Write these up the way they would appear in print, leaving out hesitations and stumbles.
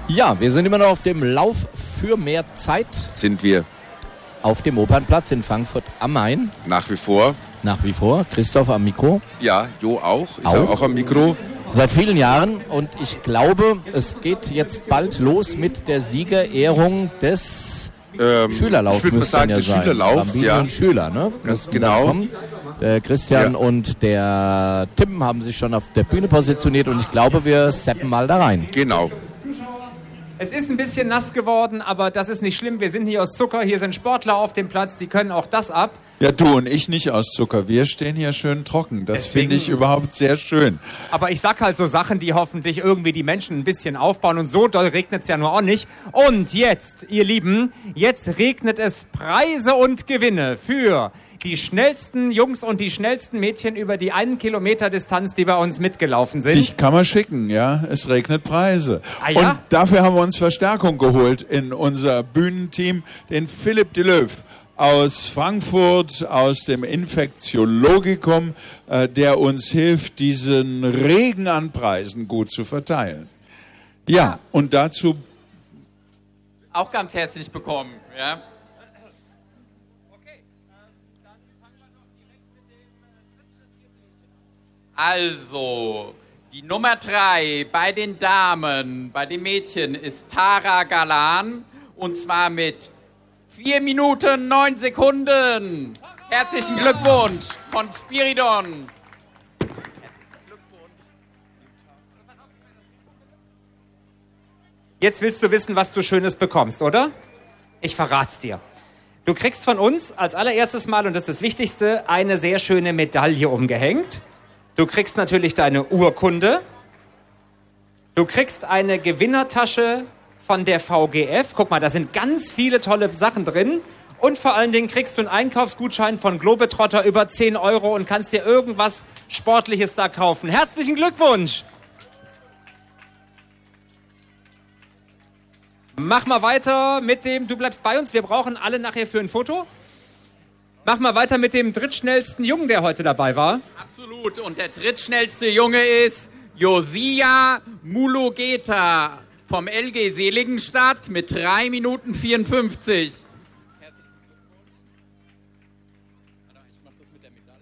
Ja, wir sind immer noch auf dem Lauf für mehr Zeit. Sind wir. Auf dem Opernplatz in Frankfurt am Main. Nach wie vor. Nach wie vor. Christoph am Mikro. Ja, Jo auch. Ist auch am Mikro. Seit vielen Jahren. Und ich glaube, es geht jetzt bald los mit der Siegerehrung des Schülerlaufs. Ich würde sagen, des Schülerlaufs, ja. Und Schüler, ne? Ganz genau. Der Christian und der Tim haben sich schon auf der Bühne positioniert und ich glaube, wir steppen mal da rein. Genau. Es ist ein bisschen nass geworden, aber das ist nicht schlimm. Wir sind hier aus Zucker, hier sind Sportler auf dem Platz, die können auch das ab. Ja, du und ich nicht aus Zucker. Wir stehen hier schön trocken. Das finde ich überhaupt sehr schön. Aber ich sag halt so Sachen, die hoffentlich irgendwie die Menschen ein bisschen aufbauen. Und so doll regnet es ja nur auch nicht. Und jetzt, ihr Lieben, jetzt regnet es Preise und Gewinne für die schnellsten Jungs und die schnellsten Mädchen über die 1 Kilometer Distanz, die bei uns mitgelaufen sind. Dich kann man schicken, ja. Es regnet Preise. Ah, ja? Und dafür haben wir uns Verstärkung geholt in unser Bühnenteam, den Philipp Deleuve aus Frankfurt, aus dem Infektiologikum, der uns hilft, diesen Regen an Preisen gut zu verteilen. Ja, und dazu auch ganz herzlich willkommen, ja. Also, die Nummer 3 bei den Damen, bei den Mädchen ist Tara Galan und zwar mit 4 Minuten 9 Sekunden. Herzlichen Glückwunsch von Spiridon. Jetzt willst du wissen, was du Schönes bekommst, oder? Ich verrat's dir. Du kriegst von uns als allererstes Mal, und das ist das Wichtigste, eine sehr schöne Medaille umgehängt. Du kriegst natürlich deine Urkunde. Du kriegst eine Gewinnertasche von der VGF. Guck mal, da sind ganz viele tolle Sachen drin. Und vor allen Dingen kriegst du einen Einkaufsgutschein von Globetrotter über 10 € und kannst dir irgendwas Sportliches da kaufen. Herzlichen Glückwunsch! Mach mal weiter mit dem, du bleibst bei uns, wir brauchen alle nachher für ein Foto. Mach mal weiter mit dem drittschnellsten Jungen, der heute dabei war. Absolut. Und der drittschnellste Junge ist Josia Mulugeta vom LG Seligenstadt mit 3 Minuten 54. Ich mach das mit der Medaille.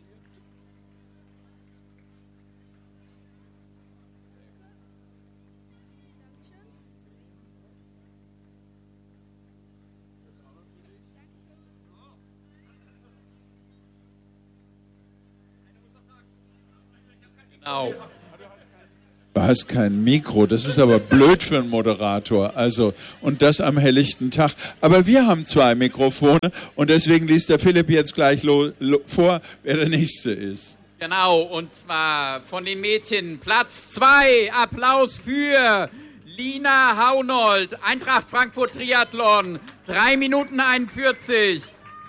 Genau. Du hast kein Mikro, das ist aber blöd für einen Moderator. Also, und das am helllichten Tag. Aber wir haben 2 Mikrofone und deswegen liest der Philipp jetzt gleich vor, wer der Nächste ist. Genau, und zwar von den Mädchen Platz 2. Applaus für Lina Haunold, Eintracht Frankfurt Triathlon, 3 Minuten 41.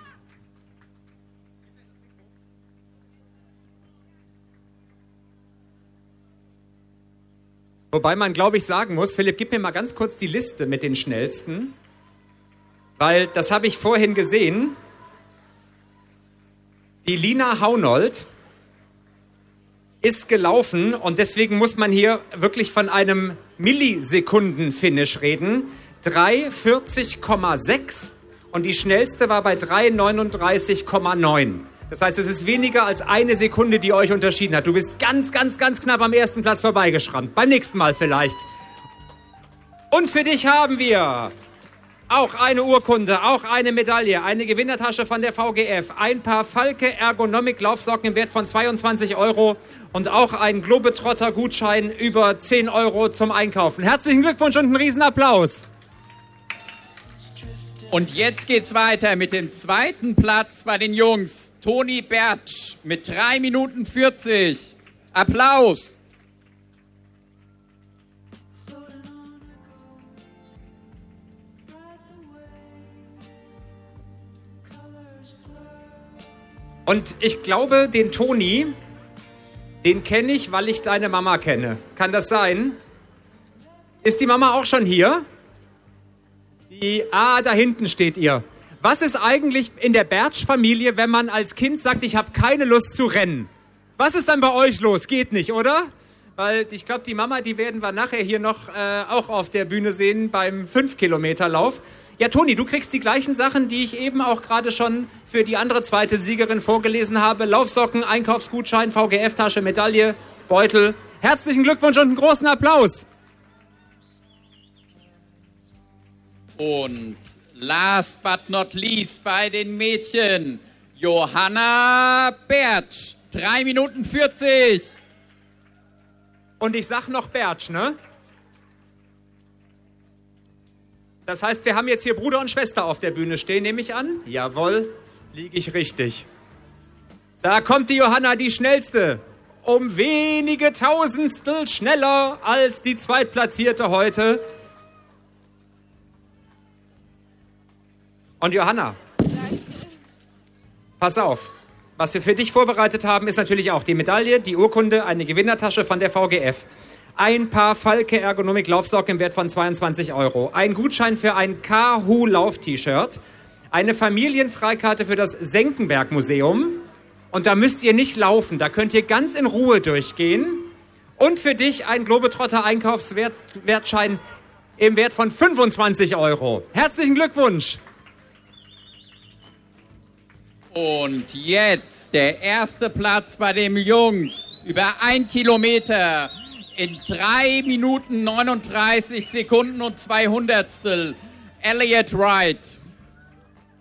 Wobei man, glaube ich, sagen muss, Philipp, gib mir mal ganz kurz die Liste mit den Schnellsten. Weil, das habe ich vorhin gesehen, die Lina Haunold ist gelaufen und deswegen muss man hier wirklich von einem Millisekunden-Finish reden. 3:40,6 und die schnellste war bei 3:39,9. Das heißt, es ist weniger als 1 Sekunde, die euch unterschieden hat. Du bist ganz, ganz, ganz knapp am ersten Platz vorbeigeschrammt. Beim nächsten Mal vielleicht. Und für dich haben wir auch eine Urkunde, auch eine Medaille, eine Gewinnertasche von der VGF, ein paar Falke Ergonomic Laufsocken im Wert von 22 € und auch ein Globetrotter-Gutschein über 10 € zum Einkaufen. Herzlichen Glückwunsch und einen Riesenapplaus. Und jetzt geht's weiter mit dem 2. Platz bei den Jungs. Toni Bertsch mit 3 Minuten 40. Applaus! Und ich glaube, den Toni, den kenne ich, weil ich deine Mama kenne. Kann das sein? Ist die Mama auch schon hier? Da hinten steht ihr. Was ist eigentlich in der Bertsch-Familie, wenn man als Kind sagt, ich habe keine Lust zu rennen? Was ist dann bei euch los? Geht nicht, oder? Weil ich glaube, die Mama, die werden wir nachher hier noch auch auf der Bühne sehen beim 5-Kilometer-Lauf. Ja, Toni, du kriegst die gleichen Sachen, die ich eben auch gerade schon für die andere zweite Siegerin vorgelesen habe. Laufsocken, Einkaufsgutschein, VGF-Tasche, Medaille, Beutel. Herzlichen Glückwunsch und einen großen Applaus. Und last but not least bei den Mädchen, Johanna Bertsch, 3 Minuten 40. Und ich sag noch Bertsch, ne? Das heißt, wir haben jetzt hier Bruder und Schwester auf der Bühne stehen, nehme ich an? Jawohl, liege ich richtig. Da kommt die Johanna, die schnellste. Um wenige Tausendstel schneller als die Zweitplatzierte heute. Und Johanna, pass auf. Was wir für dich vorbereitet haben, ist natürlich auch die Medaille, die Urkunde, eine Gewinnertasche von der VGF. Ein Paar Falke Ergonomik Laufsocken im Wert von 22 €. Ein Gutschein für ein Kahu Lauf-T-Shirt. Eine Familienfreikarte für das Senckenberg Museum. Und da müsst ihr nicht laufen, da könnt ihr ganz in Ruhe durchgehen. Und für dich ein Globetrotter Einkaufswertschein im Wert von 25 €. Herzlichen Glückwunsch! Und jetzt der erste Platz bei den Jungs über 1 Kilometer in 3 Minuten 39 Sekunden und 2 Hundertstel. Elliot Wright.